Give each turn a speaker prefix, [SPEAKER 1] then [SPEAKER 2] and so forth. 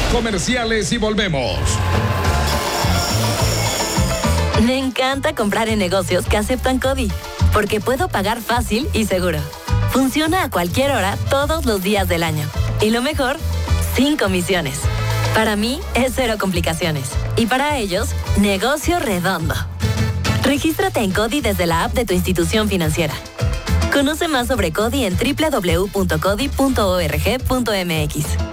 [SPEAKER 1] comerciales y volvemos.
[SPEAKER 2] Me encanta comprar en negocios que aceptan CODI, porque puedo pagar fácil y seguro. Funciona a cualquier hora, todos los días del año. Y lo mejor, sin comisiones. Para mí, es cero complicaciones. Y para ellos, negocio redondo. Regístrate en CODI desde la app de tu institución financiera. Conoce más sobre CODI en www.codi.org.mx.